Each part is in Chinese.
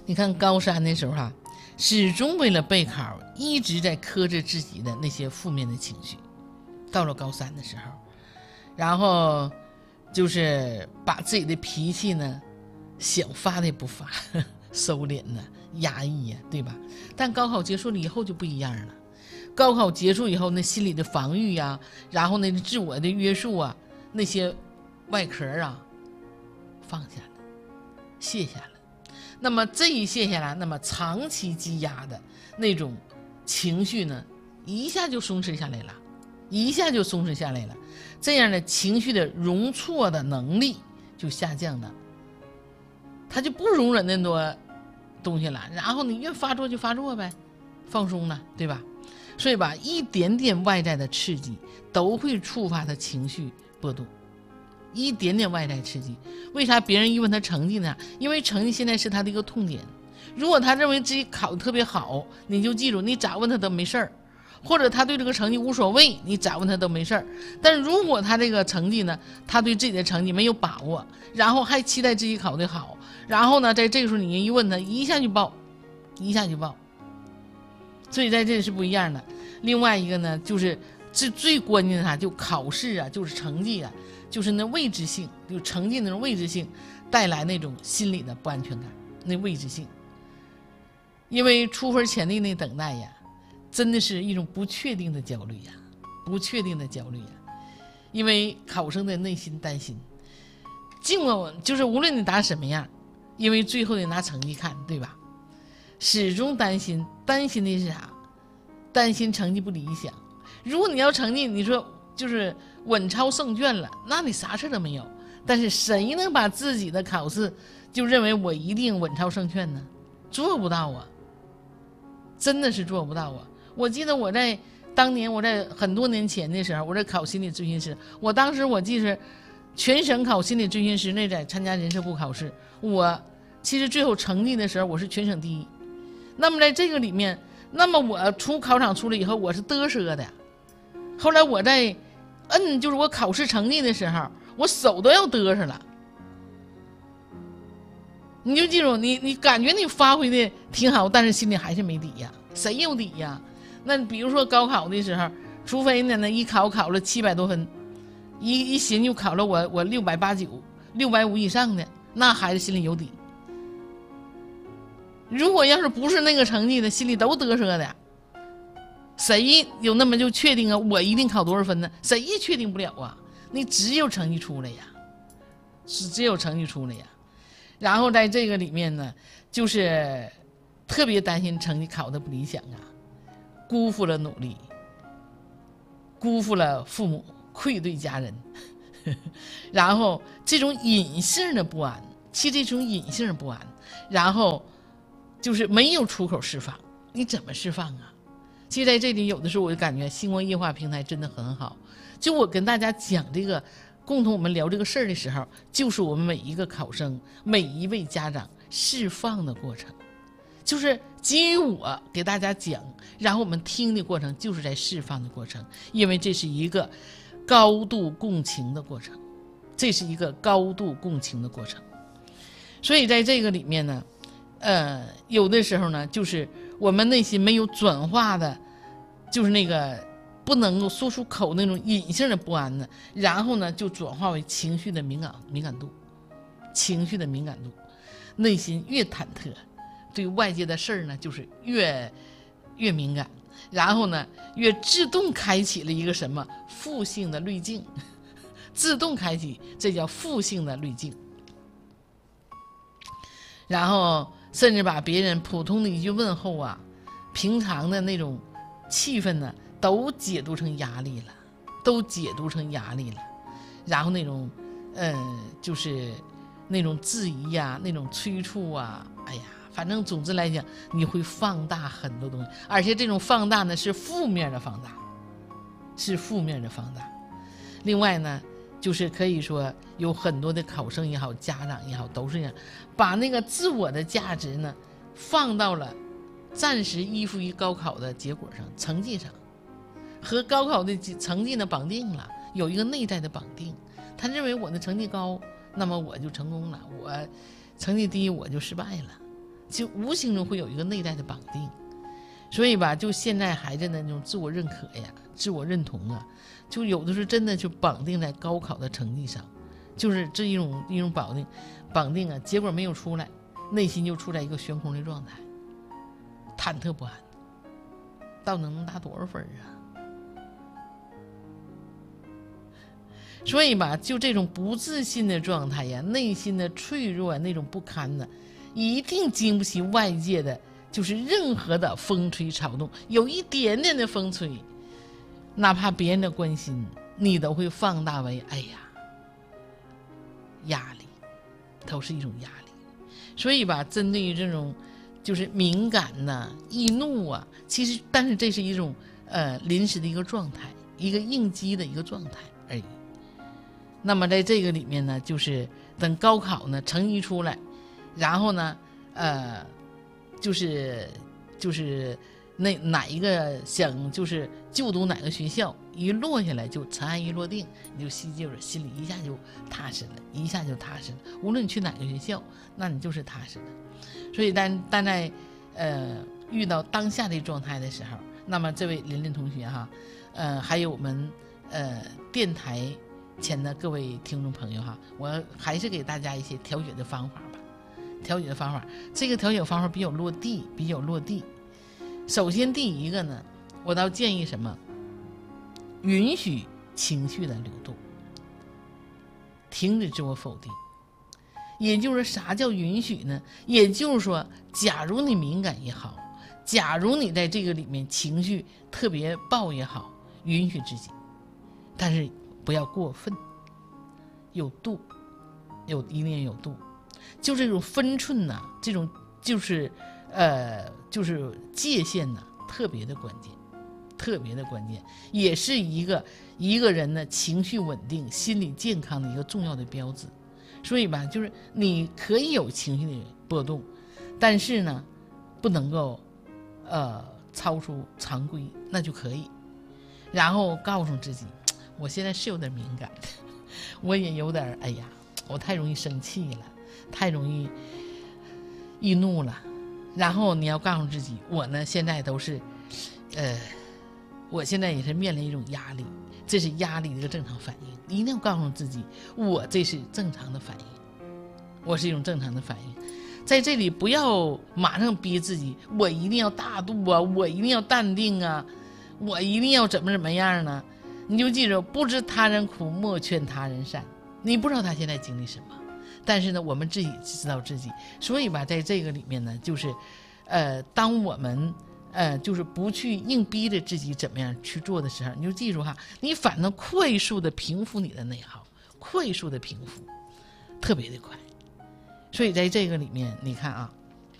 你看高三的时候始终为了备考一直在克制自己的那些负面的情绪。到了高三的时候，然后就是把自己的脾气呢想发的不发，收敛呢，压抑呀，对吧？但高考结束了以后就不一样了。高考结束以后，那心理的防御呀，然后那自我的约束啊，那些外壳放下了，卸下了。那么这一卸下来，那么长期积压的那种情绪呢，一下就松弛下来了，这样的情绪的容错的能力就下降了，他就不容忍那么多东西了，然后你越发作就发作呗，放松了，对吧？所以吧，一点点外在的刺激都会触发他情绪波动，一点点外在刺激。为啥别人一问他成绩呢？因为成绩现在是他的一个痛点。如果他认为自己考得特别好，你就记住，你咋问他都没事儿；或者他对这个成绩无所谓，你咋问他都没事儿。但如果他这个成绩呢，他对自己的成绩没有把握，然后还期待自己考得好，然后呢，在这个时候你一问他，一下就爆。所以在这里是不一样的。另外一个呢，就是最关键的就考试就是成绩就是那未知性，就成绩那种未知性带来那种心理的不安全感，那未知性。因为出分前的那等待真的是一种不确定的焦虑因为考生的内心担心，尽管就是无论你答什么样，因为最后得拿成绩看，对吧？始终担心的是啥？担心成绩不理想。如果你要成绩你说就是稳超胜券了，那你啥事都没有。但是谁能把自己的考试就认为我一定稳超胜券呢？做不到真的是做不到我记得当年我在很多年前的时候，我在考心理咨询师，当时我记是全省考心理咨询师那在参加人社部考试，我其实最后成绩的时候我是全省第一。那么在这个里面，那么我出考场出来以后我是嘚瑟的，后来我在就是我考试成绩的时候，我手都要嘚瑟了。你就记住，你感觉你发挥的挺好，但是心里还是没底谁有底那比如说高考的时候，除非呢一考了700多分，一寻就考了我689、650以上的，那孩子心里有底。如果要是不是那个成绩的，心里都嘚瑟的，谁有那么就确定我一定考多少分呢？谁也确定不了你只有成绩出来然后在这个里面呢，就是特别担心成绩考得不理想辜负了努力，辜负了父母，愧对家人然后这种隐性的不安，然后就是没有出口释放，你怎么释放其实在这里有的时候我就感觉星光夜话平台真的很好，就我跟大家讲这个共同我们聊这个事儿的时候，就是我们每一个考生每一位家长释放的过程，就是基于我给大家讲，然后我们听的过程就是在释放的过程，因为这是一个高度共情的过程，所以在这个里面呢有的时候呢，就是我们内心没有转化的，就是那个不能够说出口那种隐性的不安呢，然后呢就转化为情绪的敏感度，内心越忐忑，对外界的事儿呢就是越敏感，然后呢越自动开启了一个什么负性的滤镜，这叫负性的滤镜，然后甚至把别人普通的一句问候平常的那种气氛呢都解读成压力了，然后那种就是那种质疑那种催促哎呀，反正总之来讲，你会放大很多东西，而且这种放大呢是负面的放大。另外呢，就是可以说有很多的考生也好，家长也好，都是这样，把那个自我的价值呢放到了暂时依附于高考的结果上，成绩上，和高考的成绩呢绑定了，有一个内在的绑定。他认为我的成绩高，那么我就成功了，我成绩低我就失败了。 就无形中会有一个内在的绑定。所以吧，就现在孩子的那种自我认可呀、自我认同啊，就有的时候真的就绑定在高考的成绩上，就是这一种绑定啊，结果没有出来，内心就处在一个悬空的状态，忐忑不安，到底能拿多少分啊？所以吧，就这种不自信的状态呀，内心的脆弱那种不堪呢，一定经不起外界的，就是任何的风吹草动，有一点点的风吹，哪怕别人的关心，你都会放大为哎呀，压力，都是一种压力。所以吧，针对于这种就是敏感呐、易怒啊，其实但是这是一种临时的一个状态，一个应激的一个状态而已。那么在这个里面呢，就是等高考呢成绩出来，然后呢就是哪一个想就是就读哪个学校，一落下来就尘埃一落定，你就就是心里一下就踏实了，一下就踏实了。无论你去哪个学校，那你就是踏实的。所以但在遇到当下的状态的时候，那么这位琳琳同学哈，还有我们电台前的各位听众朋友哈，我还是给大家一些调节的方法吧。调节的方法，这个调节方法比较落地。首先第一个呢，我倒建议什么？允许情绪的流动，停止自我否定。也就是啥叫允许呢？也就是说，假如你敏感也好，假如你在这个里面情绪特别爆也好，允许自己，但是不要过分，有度，一定有度。就这种分寸呢，这种就是界限呢，特别的关键，也是一个人呢情绪稳定、心理健康的一个重要的标志。所以吧，就是你可以有情绪的波动，但是呢，不能够超出常规，那就可以。然后告诉自己，我现在是有点敏感，我也有点哎呀，我太容易生气了，太容易易怒了。然后你要告诉自己，我呢现在都是我现在也是面临一种压力，这是压力的一个正常反应。你一定要告诉自己，我这是正常的反应，我是一种正常的反应。在这里不要马上逼自己，我一定要大度啊，我一定要淡定啊，我一定要怎么样呢？你就记住，不知他人苦，莫劝他人善。你不知道他现在经历什么，但是呢，我们自己知道自己。所以吧，在这个里面呢，就是当我们就是不去硬逼着自己怎么样去做的时候，你就记住哈，你反正快速的平复你的内耗，快速的平复，特别的快。所以在这个里面，你看啊，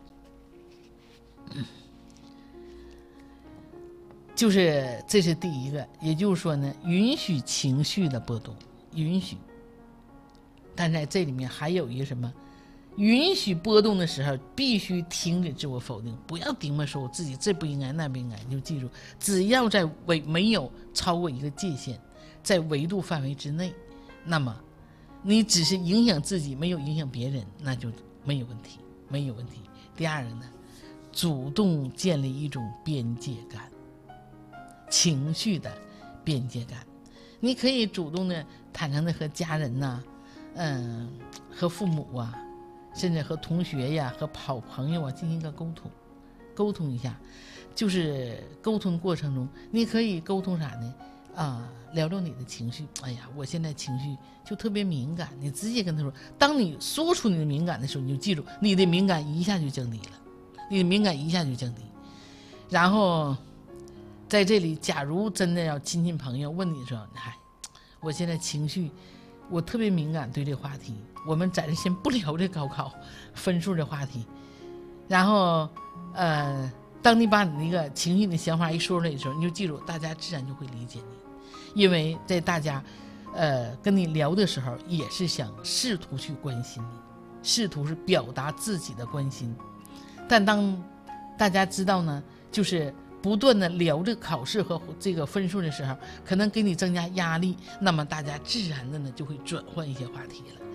就是这是第一个，也就是说呢，允许情绪的波动，允许。但在这里面还有一个什么？允许波动的时候，必须停止自我否定，不要顶着说我自己这不应该那不应该。你就记住，只要在没有超过一个界限，在维度范围之内，那么你只是影响自己，没有影响别人，那就没有问题，没有问题。第二个呢，主动建立一种边界感，情绪的边界感。你可以主动的、坦诚的和家人呐、和父母啊，甚至和同学呀、和好朋友啊进行一个沟通一下。就是沟通过程中，你可以沟通啥呢？聊聊你的情绪。哎呀，我现在情绪就特别敏感，你直接跟他说。当你说出你的敏感的时候，你就记住，你的敏感一下就降低了，然后在这里，假如真的要亲戚朋友问你的时候，我现在情绪我特别敏感，对这个话题，我们暂时先不聊这高考分数的话题。然后当你把你那个情绪的想法一说出来的时候，你就记住，大家自然就会理解你，因为在大家跟你聊的时候，也是想试图去关心你，试图是表达自己的关心。但当大家知道呢，就是不断的聊这个考试和这个分数的时候，可能给你增加压力，那么大家自然的呢就会转换一些话题了。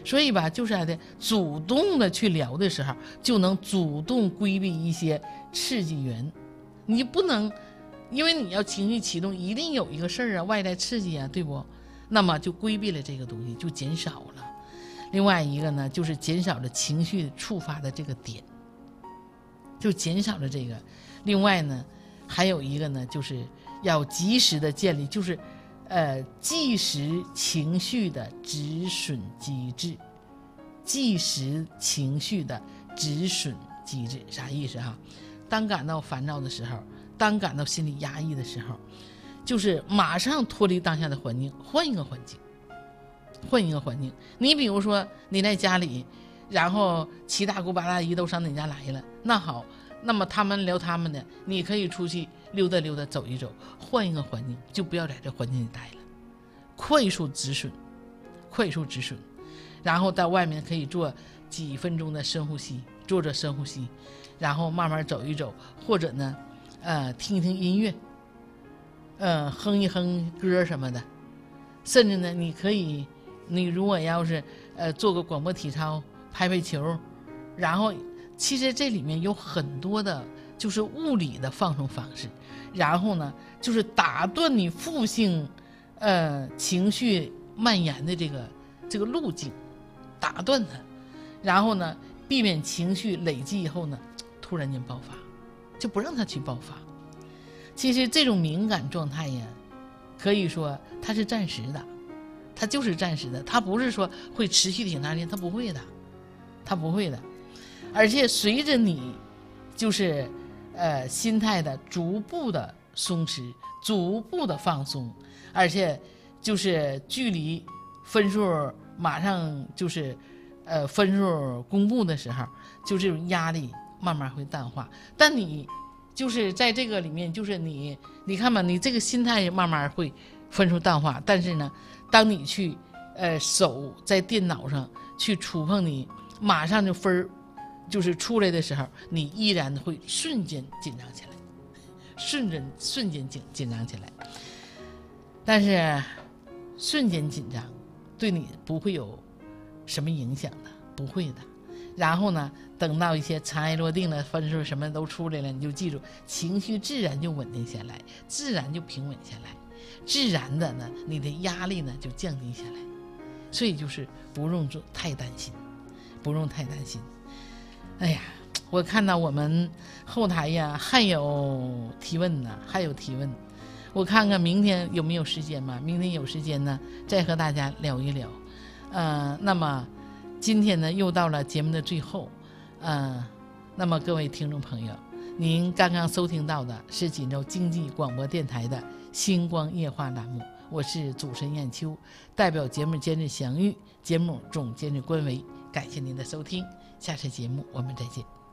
所以吧，就是啥的，主动的去聊的时候，就能主动规避一些刺激源。你不能，因为你要情绪启动，一定有一个事儿啊，外在刺激啊，对不？那么就规避了这个东西，就减少了。另外一个呢，就是减少了情绪触发的这个点，就减少了这个。另外呢，还有一个呢，就是要及时的建立，就是即时情绪的止损机制。即时情绪的止损机制啥意思哈？当感到烦躁的时候，当感到心理压抑的时候，就是马上脱离当下的环境，换一个环境，换一个环境。你比如说你在家里，然后七大姑八大姨都上你家来了，那好，那么他们聊他们的，你可以出去溜达溜达，走一走，换一个环境，就不要在这环境里待了，快速止损，快速止损。然后到外面可以做几分钟的深呼吸，做着深呼吸，然后慢慢走一走，或者呢，听一听音乐，哼一哼歌什么的，甚至呢，你可以，你如果要是做个广播体操，拍拍球，然后其实这里面有很多的就是物理的放松方式，然后呢，就是打断你负性情绪蔓延的这个路径。打断它，然后呢，避免情绪累积以后呢，突然间爆发，就不让它去爆发。其实这种敏感状态呀，可以说它是暂时的，它就是暂时的，它不是说会持续挺长时间，它不会的，它不会的。而且随着你就是心态的逐步的松弛，逐步的放松，而且就是距离分数马上就是分数公布的时候，就这种压力慢慢会淡化。但你就是在这个里面，就是你看吧，你这个心态慢慢会分数淡化，但是呢，当你去手在电脑上去触碰，你马上就分就是出来的时候，你依然会瞬间紧张起来，瞬间紧张起来。但是瞬间紧张对你不会有什么影响的，不会的。然后呢，等到一些尘埃落定了，分数什么都出来了，你就记住，情绪自然就稳定下来，自然就平稳下来，自然的呢，你的压力呢就降低下来。所以就是不用太担心，不用太担心。哎呀，我看到我们后台呀还有提问呢，还有提问。我看看明天有没有时间吧，明天有时间呢，再和大家聊一聊。那么今天呢又到了节目的最后，那么各位听众朋友，您刚刚收听到的是锦州经济广播电台的星光夜话栏目，我是主持人燕秋，代表节目监制祥玉，节目总监制关维，感谢您的收听，下次节目我们再见。